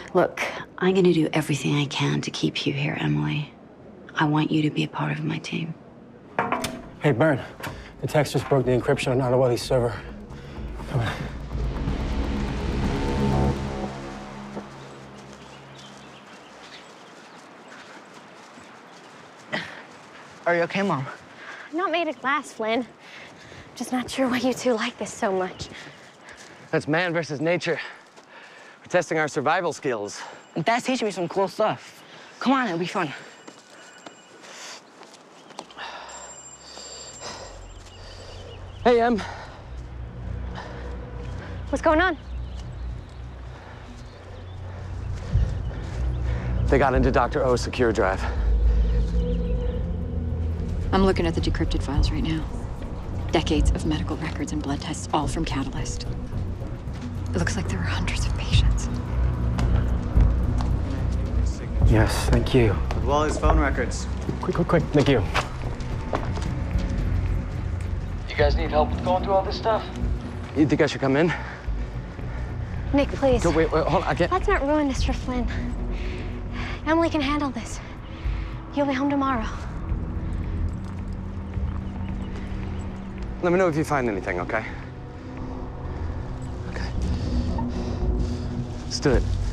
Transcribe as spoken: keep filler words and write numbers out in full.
Look, I'm gonna do everything I can to keep you here, Emily. I want you to be a part of my team. Hey, Byrne. The text just broke the encryption on Anawali's server. Come on. Are you okay, Mom? I'm not made of glass, Flynn. Just not sure why you two like this so much. That's man versus nature. We're testing our survival skills. Dad's teaching me some cool stuff. Come on, it'll be fun. Hey, Em. What's going on? They got into Doctor O's secure drive. I'm looking at the decrypted files right now. Decades of medical records and blood tests, all from Catalyst. It looks like there are hundreds of patients. Yes, thank you. As well as phone records. Quick, quick, quick. Thank you. You guys need help with going through all this stuff? You think I should come in? Nick, please. Go, wait, wait, hold on, I can't. Let's not ruin this for Flynn. Emily can handle this. You'll be home tomorrow. Let me know if you find anything, okay? Okay. Let's do it.